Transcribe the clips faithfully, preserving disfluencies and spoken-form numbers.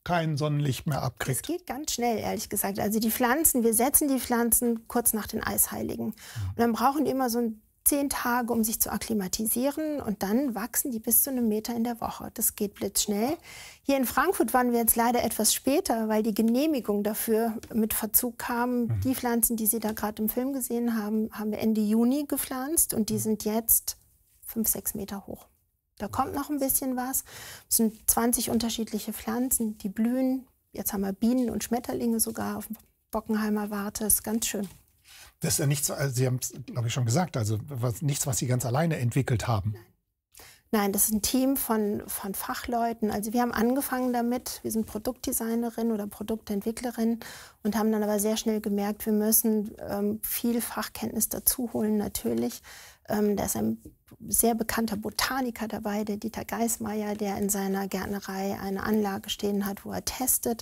kein Sonnenlicht mehr Das abkriegt. geht ganz schnell, ehrlich gesagt. Also die Pflanzen, wir setzen die Pflanzen kurz nach den Eisheiligen. Und dann brauchen die immer so ein zehn Tage, um sich zu akklimatisieren. Und dann wachsen die bis zu einem Meter in der Woche. Das geht blitzschnell. Hier in Frankfurt waren wir jetzt leider etwas später, weil die Genehmigung dafür mit Verzug kam. Mhm. Die Pflanzen, die Sie da gerade im Film gesehen haben, haben wir Ende Juni gepflanzt. Und die sind jetzt fünf, sechs Meter hoch. Da kommt noch ein bisschen was. Es sind zwanzig unterschiedliche Pflanzen, die blühen. Jetzt haben wir Bienen und Schmetterlinge sogar auf dem Bockenheimer Warte. Das ist ganz schön. Das ist ja nichts, also Sie haben es, glaube ich, schon gesagt, also was, nichts, was Sie ganz alleine entwickelt haben. Nein. Nein, das ist ein Team von, von Fachleuten. Also wir haben angefangen damit, wir sind Produktdesignerin oder Produktentwicklerin und haben dann aber sehr schnell gemerkt, wir müssen ähm, viel Fachkenntnis dazu holen natürlich. Ähm, da ist ein sehr bekannter Botaniker dabei, der Dieter Geismeier, der in seiner Gärtnerei eine Anlage stehen hat, wo er testet.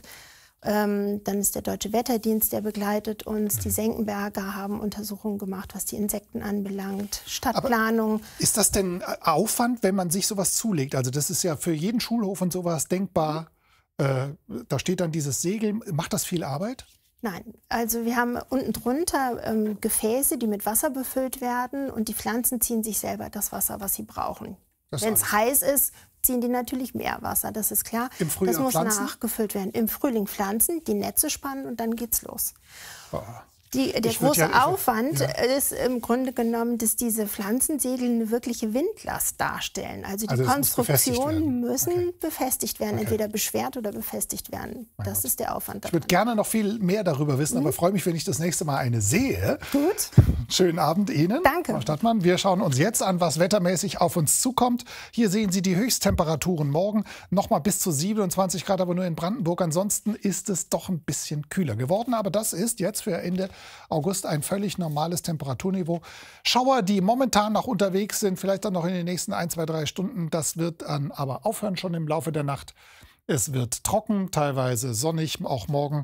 Ähm, dann ist der Deutsche Wetterdienst, der begleitet uns. Die Senckenberger haben Untersuchungen gemacht, was die Insekten anbelangt. Stadtplanung. Aber ist das denn Aufwand, wenn man sich sowas zulegt? Also das ist ja für jeden Schulhof und sowas denkbar. Äh, da steht dann dieses Segel. Macht das viel Arbeit? Nein, also wir haben unten drunter ähm, Gefäße, die mit Wasser befüllt werden. Und die Pflanzen ziehen sich selber das Wasser, was sie brauchen. Wenn es heiß ist, ziehen die natürlich mehr Wasser, das ist klar. Im Frühjahr das muss pflanzen? nachgefüllt werden. Im Frühling pflanzen, die Netze spannen und dann geht's los. Oh. Die, der Ich große ja, ich, Aufwand ja. ist im Grunde genommen, dass diese Pflanzensegel eine wirkliche Windlast darstellen. Also die also Konstruktionen muss müssen okay. befestigt werden, okay. entweder beschwert oder befestigt werden. Mein das Gott. ist der Aufwand Ich daran. würde gerne noch viel mehr darüber wissen, mhm. aber freue mich, wenn ich das nächste Mal eine sehe. Gut. Schönen Abend Ihnen, Danke. Frau Stadtmann. Wir schauen uns jetzt an, was wettermäßig auf uns zukommt. Hier sehen Sie die Höchsttemperaturen morgen. Noch mal bis zu siebenundzwanzig Grad, aber nur in Brandenburg. Ansonsten ist es doch ein bisschen kühler geworden. Aber das ist jetzt für Ende August ein völlig normales Temperaturniveau. Schauer, die momentan noch unterwegs sind, vielleicht dann noch in den nächsten ein, zwei, drei Stunden. Das wird dann aber aufhören schon im Laufe der Nacht. Es wird trocken, teilweise sonnig, auch morgen.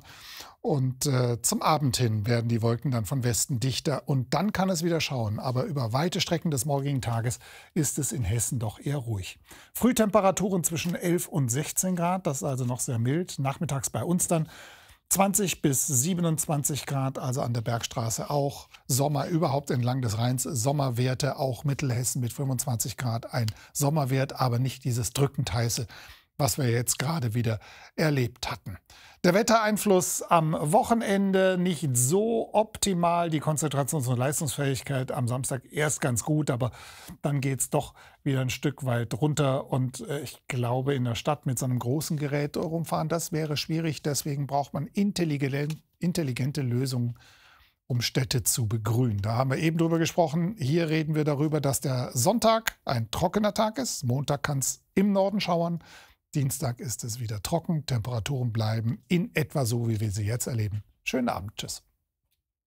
Und äh, zum Abend hin werden die Wolken dann von Westen dichter. Und dann kann es wieder schauen. Aber über weite Strecken des morgigen Tages ist es in Hessen doch eher ruhig. Frühtemperaturen zwischen elf und sechzehn Grad. Das ist also noch sehr mild. Nachmittags bei uns dann zwanzig bis siebenundzwanzig Grad, also an der Bergstraße auch. Sommer überhaupt entlang des Rheins. Sommerwerte auch Mittelhessen mit fünfundzwanzig Grad. Ein Sommerwert, aber nicht dieses drückend heiße, was wir jetzt gerade wieder erlebt hatten. Der Wettereinfluss am Wochenende nicht so optimal. Die Konzentrations- und Leistungsfähigkeit am Samstag erst ganz gut, aber dann geht es doch wieder ein Stück weit runter. Und äh, ich glaube, in der Stadt mit so einem großen Gerät rumfahren, das wäre schwierig. Deswegen braucht man intelligente, intelligente Lösungen, um Städte zu begrünen. Da haben wir eben drüber gesprochen. Hier reden wir darüber, dass der Sonntag ein trockener Tag ist. Montag kann es im Norden schauern. Dienstag ist es wieder trocken. Temperaturen bleiben in etwa so, wie wir sie jetzt erleben. Schönen Abend. Tschüss.